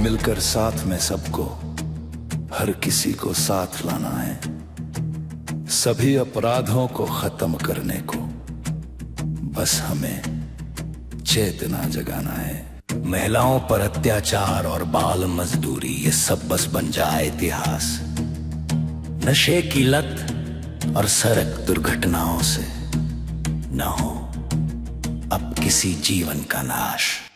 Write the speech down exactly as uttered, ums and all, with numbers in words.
मिलकर साथ में सबको, हर किसी को साथ लाना है, सभी अपराधों को खत्म करने को बस हमें चेतना जगाना है। महिलाओं पर अत्याचार और बाल मजदूरी ये सब बस बन जाए इतिहास। नशे की लत और सड़क दुर्घटनाओं से न हो अब किसी जीवन का नाश।